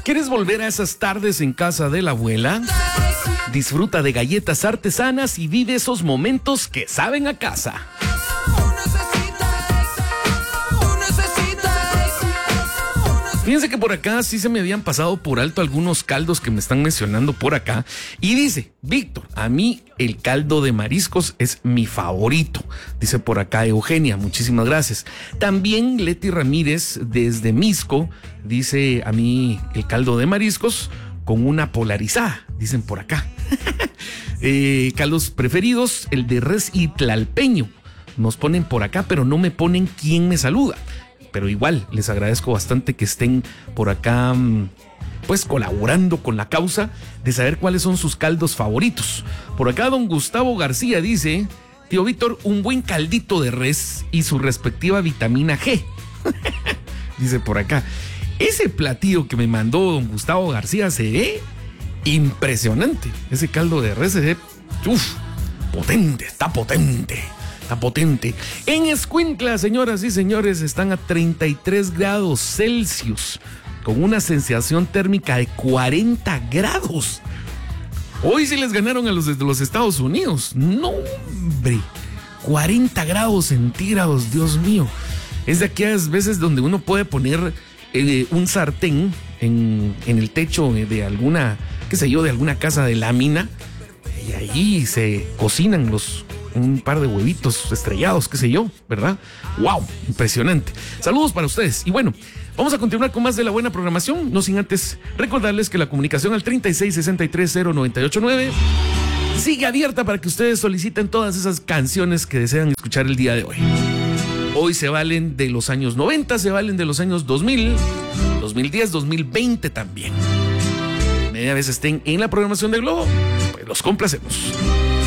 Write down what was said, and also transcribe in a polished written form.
¿Quieres volver a esas tardes en casa de la abuela? Disfruta de galletas artesanas y vive esos momentos que saben a casa. Fíjense que por acá sí se me habían pasado por alto algunos caldos que me están mencionando por acá. Y dice, Víctor, a mí el caldo de mariscos es mi favorito. Dice por acá Eugenia, muchísimas gracias. También Leti Ramírez desde Misco dice, a mí el caldo de mariscos con una polarizada, dicen por acá. Caldos preferidos, el de res y tlalpeño. Nos ponen por acá, pero no me ponen quién me saluda. Pero igual, les agradezco bastante que estén por acá, pues colaborando con la causa de saber cuáles son sus caldos favoritos. Por acá don Gustavo García dice, tío Víctor, un buen caldito de res y su respectiva vitamina G. Dice por acá, ese platillo que me mandó don Gustavo García se ve impresionante. Ese caldo de res se ve, potente, está potente. Está potente. En Escuintla, señoras y señores, están a 33 grados Celsius, con una sensación térmica de 40 grados. Hoy sí les ganaron a los de los Estados Unidos. No, hombre, 40 grados centígrados, Dios mío. Es de aquellas veces donde uno puede poner un sartén en el techo de alguna, qué sé yo, de alguna casa de lámina, y ahí se cocinan un par de huevitos estrellados, qué sé yo, ¿verdad? ¡Wow! Impresionante. Saludos para ustedes. Y bueno, vamos a continuar con más de la buena programación, no sin antes recordarles que la comunicación al 36630989 sigue abierta para que ustedes soliciten todas esas canciones que desean escuchar el día de hoy. Hoy se valen de los años 90, se valen de los años 2000, 2010, 2020 también. Media vez estén en la programación de Globo, pues los complacemos.